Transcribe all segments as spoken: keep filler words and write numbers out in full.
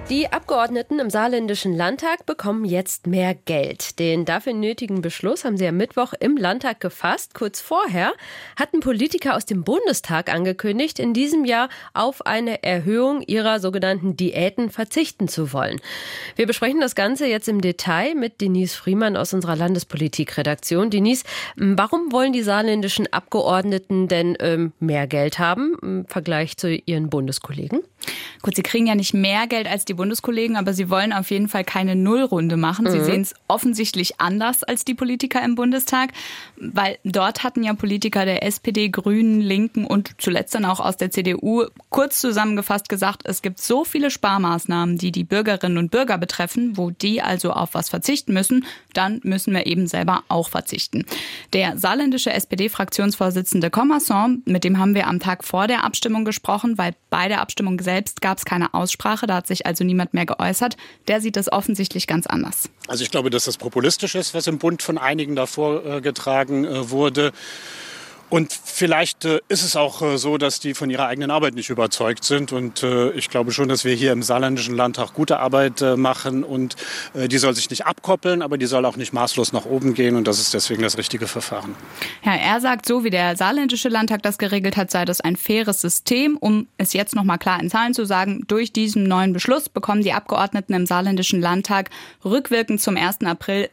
Die Abgeordneten im saarländischen Landtag bekommen jetzt mehr Geld. Den dafür nötigen Beschluss haben sie am Mittwoch im Landtag gefasst. Kurz vorher hatten Politiker aus dem Bundestag angekündigt, in diesem Jahr auf eine Erhöhung ihrer sogenannten Diäten verzichten zu wollen. Wir besprechen das Ganze jetzt im Detail mit Denise Friemann aus unserer Landespolitikredaktion. Denise, warum wollen die saarländischen Abgeordneten denn ähm, mehr Geld haben im Vergleich zu ihren Bundeskollegen? Gut, sie kriegen ja nicht mehr Geld als die Bundeskollegen, aber sie wollen auf jeden Fall keine Nullrunde machen. Mhm. Sie sehen es offensichtlich anders als die Politiker im Bundestag, weil dort hatten ja Politiker der S P D, Grünen, Linken und zuletzt dann auch aus der C D U kurz zusammengefasst gesagt, es gibt so viele Sparmaßnahmen, die die Bürgerinnen und Bürger betreffen, wo die also auf was verzichten müssen, dann müssen wir eben selber auch verzichten. Der saarländische S P D-Fraktionsvorsitzende Commerson, mit dem haben wir am Tag vor der Abstimmung gesprochen, weil bei der Abstimmung selbst gab es keine Aussprache, da hat sich also niemand mehr geäußert. Der sieht das offensichtlich ganz anders. Also ich glaube, dass das populistisch ist, was im Bund von einigen da vorgetragen äh, wurde. Und vielleicht äh, ist es auch äh, so, dass die von ihrer eigenen Arbeit nicht überzeugt sind. Und äh, ich glaube schon, dass wir hier im saarländischen Landtag gute Arbeit äh, machen. Und äh, die soll sich nicht abkoppeln, aber die soll auch nicht maßlos nach oben gehen. Und das ist deswegen das richtige Verfahren. Ja, er sagt, so wie der saarländische Landtag das geregelt hat, sei das ein faires System. Um es jetzt noch mal klar in Zahlen zu sagen, durch diesen neuen Beschluss bekommen die Abgeordneten im saarländischen Landtag rückwirkend zum ersten April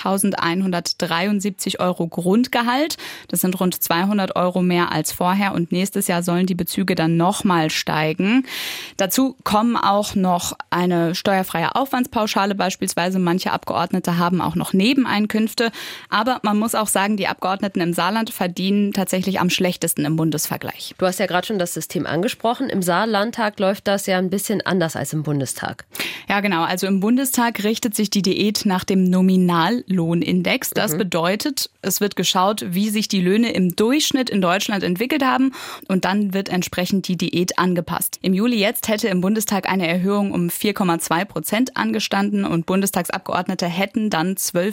siebentausendeinhundertdreiundsiebzig Euro Grundgehalt. Das sind rund zweihundert Euro mehr als vorher und nächstes Jahr sollen die Bezüge dann nochmal steigen. Dazu kommen auch noch eine steuerfreie Aufwandspauschale beispielsweise. Manche Abgeordnete haben auch noch Nebeneinkünfte. Aber man muss auch sagen, die Abgeordneten im Saarland verdienen tatsächlich am schlechtesten im Bundesvergleich. Du hast ja gerade schon das System angesprochen. Im Saarlandtag läuft das ja ein bisschen anders als im Bundestag. Ja, genau. Also im Bundestag richtet sich die Diät nach dem Nominallohnindex. Das mhm. bedeutet, es wird geschaut, wie sich die Löhne im Durchschnitt in Deutschland entwickelt haben und dann wird entsprechend die Diät angepasst. Im Juli jetzt hätte im Bundestag eine Erhöhung um vier Komma zwei Prozent angestanden und Bundestagsabgeordnete hätten dann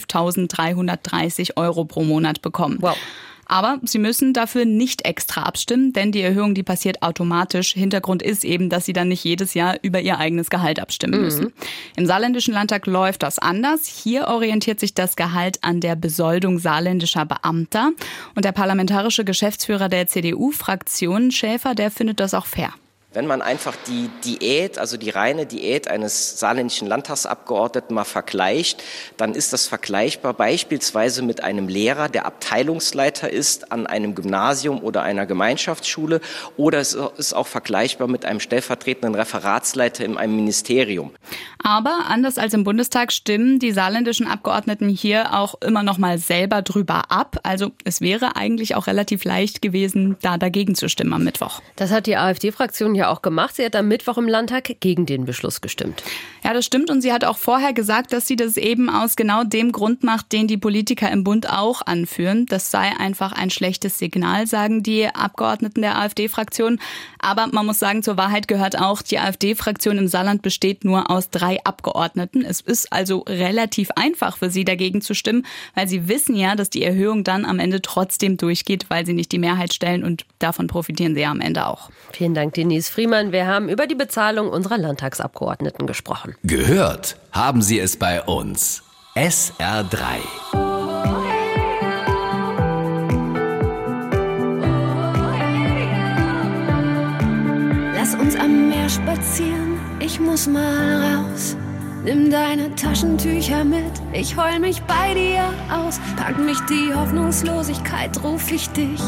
zwölftausenddreihundertdreißig Euro pro Monat bekommen. Wow. Aber sie müssen dafür nicht extra abstimmen, denn die Erhöhung, die passiert automatisch. Hintergrund ist eben, dass sie dann nicht jedes Jahr über ihr eigenes Gehalt abstimmen müssen. Mhm. Im saarländischen Landtag läuft das anders. Hier orientiert sich das Gehalt an der Besoldung saarländischer Beamter. Und der parlamentarische Geschäftsführer der C D U-Fraktion, Schäfer, der findet das auch fair. Wenn man einfach die Diät, also die reine Diät eines saarländischen Landtagsabgeordneten mal vergleicht, dann ist das vergleichbar beispielsweise mit einem Lehrer, der Abteilungsleiter ist an einem Gymnasium oder einer Gemeinschaftsschule, oder es ist auch vergleichbar mit einem stellvertretenden Referatsleiter in einem Ministerium. Aber anders als im Bundestag stimmen die saarländischen Abgeordneten hier auch immer noch mal selber drüber ab. Also es wäre eigentlich auch relativ leicht gewesen, da dagegen zu stimmen am Mittwoch. Das hat die AfD-Fraktion ja auch gemacht. Sie hat am Mittwoch im Landtag gegen den Beschluss gestimmt. Ja, das stimmt. Und sie hat auch vorher gesagt, dass sie das eben aus genau dem Grund macht, den die Politiker im Bund auch anführen. Das sei einfach ein schlechtes Signal, sagen die Abgeordneten der AfD-Fraktion. Aber man muss sagen, zur Wahrheit gehört auch, die AfD-Fraktion im Saarland besteht nur aus drei Abgeordneten. Es ist also relativ einfach für sie, dagegen zu stimmen, weil sie wissen ja, dass die Erhöhung dann am Ende trotzdem durchgeht, weil sie nicht die Mehrheit stellen und davon profitieren sie ja am Ende auch. Vielen Dank, Denise Friemann. Wir haben über die Bezahlung unserer Landtagsabgeordneten gesprochen. Gehört haben Sie es bei uns. S R drei. Lass uns am Meer spazieren, ich muss mal raus. Nimm deine Taschentücher mit, ich heul mich bei dir aus. Packt mich die Hoffnungslosigkeit, ruf ich dich